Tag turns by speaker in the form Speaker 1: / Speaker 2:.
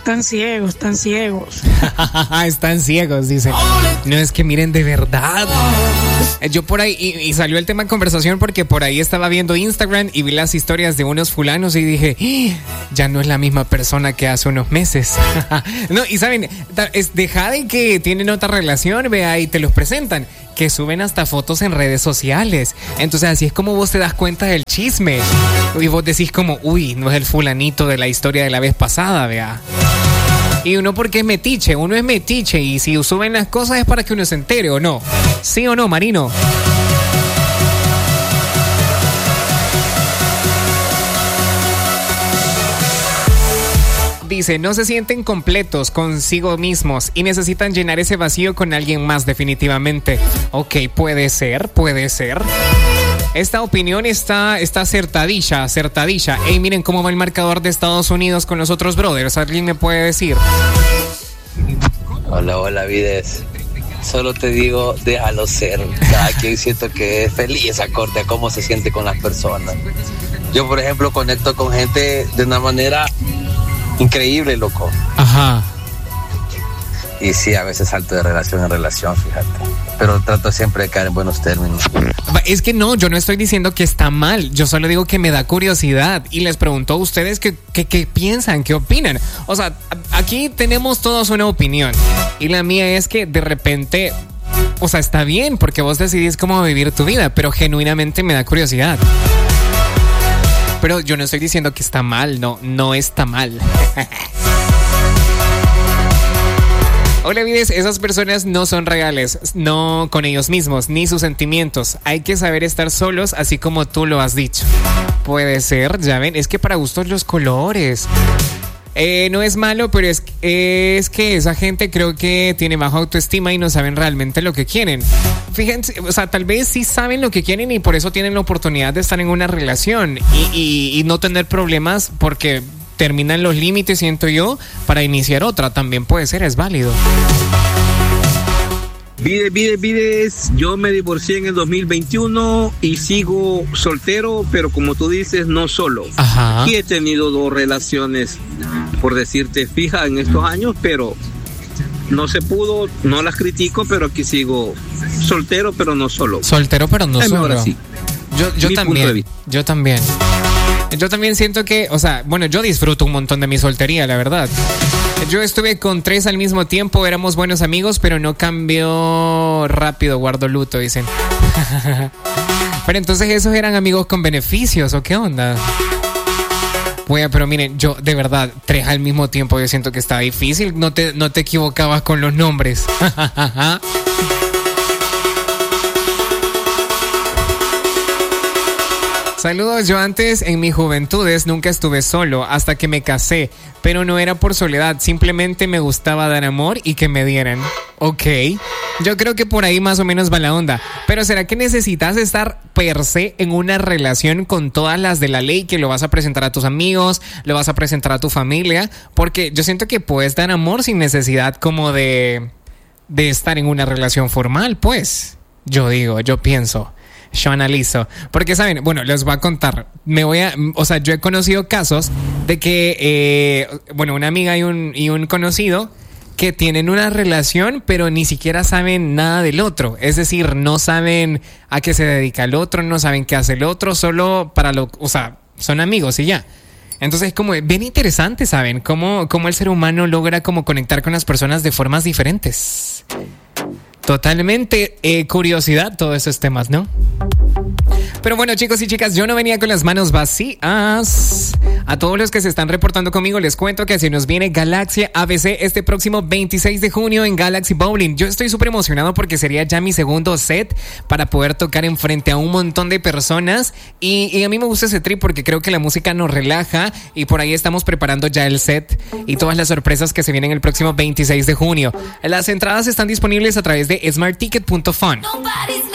Speaker 1: Están ciegos, están ciegos.
Speaker 2: Están ciegos, dicen. No, es que miren, de verdad. Yo por ahí, y salió el tema en conversación porque por ahí estaba viendo Instagram y vi las historias de unos fulanos y dije, ya no es la misma persona que hace unos meses. No, y saben, deja de que tienen otra relación, vea, y te los presentan, que suben hasta fotos en redes sociales. Entonces así es como vos te das cuenta del chisme. Y vos decís como, uy, no es el fulanito de la historia de la vez pasada, vea. Y uno porque es metiche, uno es metiche, y si suben las cosas es para que uno se entere, ¿o no? ¿Sí o no, Marino? Dice, no se sienten completos consigo mismos y necesitan llenar ese vacío con alguien más definitivamente. Ok, puede ser, puede ser. Esta opinión está acertadilla. Ey, miren cómo va el marcador de Estados Unidos con los otros brothers. ¿Alguien me puede decir?
Speaker 3: Hola, Vides. Solo te digo, déjalo ser. Cada quien siento que es feliz acorde a cómo se siente con las personas. Yo, por ejemplo, conecto con gente de una manera increíble, loco.
Speaker 2: Ajá.
Speaker 3: Y sí, a veces salto de relación en relación, fíjate. Pero trato siempre de caer en buenos términos.
Speaker 2: Es que no, yo no estoy diciendo que está mal. Yo solo digo que me da curiosidad. Y les pregunto a ustedes qué piensan, qué opinan. O sea, aquí tenemos todos una opinión. Y la mía es que de repente, o sea, está bien porque vos decidís cómo vivir tu vida. Pero genuinamente me da curiosidad. Pero yo no estoy diciendo que está mal. No está mal. Hola, Vides, esas personas no son reales, no con ellos mismos, ni sus sentimientos. Hay que saber estar solos, así como tú lo has dicho. Puede ser, ya ven, es que para gustos los colores. No es malo, pero es que esa gente creo que tiene baja autoestima y no saben realmente lo que quieren. Fíjense, o sea, tal vez sí saben lo que quieren y por eso tienen la oportunidad de estar en una relación y no tener problemas porque terminan los límites, siento yo, para iniciar otra. También puede ser, es válido.
Speaker 4: Vides, yo me divorcié en el 2021 y sigo soltero, pero como tú dices, no solo.
Speaker 2: Ajá.
Speaker 4: Y he tenido 2 relaciones, por decirte, fija en estos años, pero no se pudo, no las critico, pero aquí sigo soltero, pero no solo.
Speaker 2: Soltero, pero no solo.
Speaker 4: Ahora sí.
Speaker 2: Yo también siento que, o sea, bueno, yo disfruto un montón de mi soltería, la verdad. Yo estuve con 3 al mismo tiempo, éramos buenos amigos, pero no cambió rápido, guardo luto, dicen. Pero entonces esos eran amigos con beneficios, ¿o qué onda? Oye, pero miren, yo de verdad, 3 al mismo tiempo, yo siento que está difícil, no te equivocabas con los nombres. Saludos, yo antes en mis juventudes nunca estuve solo hasta que me casé, pero no era por soledad, simplemente me gustaba dar amor y que me dieran. Ok, yo creo que por ahí más o menos va la onda, pero ¿será que necesitas estar per se en una relación con todas las de la ley que lo vas a presentar a tus amigos, lo vas a presentar a tu familia? Porque yo siento que puedes dar amor sin necesidad como de estar en una relación formal, pues. Yo pienso. Yo analizo, porque saben, bueno, les voy a contar, yo he conocido casos de que, una amiga y un conocido que tienen una relación, pero ni siquiera saben nada del otro, es decir, no saben a qué se dedica el otro, no saben qué hace el otro, solo son amigos y ya. Entonces es como bien interesante, ¿saben? Cómo el ser humano logra como conectar con las personas de formas diferentes. Totalmente curiosidad todos esos temas, ¿no? Pero bueno, chicos y chicas, yo no venía con las manos vacías. A todos los que se están reportando conmigo les cuento que se nos viene Galaxia ABC este próximo 26 de junio en Galaxy Bowling. Yo estoy súper emocionado porque sería ya mi segundo set para poder tocar enfrente a un montón de personas y a mí me gusta ese trip porque creo que la música nos relaja y por ahí estamos preparando ya el set y todas las sorpresas que se vienen el próximo 26 de junio. Las entradas están disponibles a través de smartticket.fun.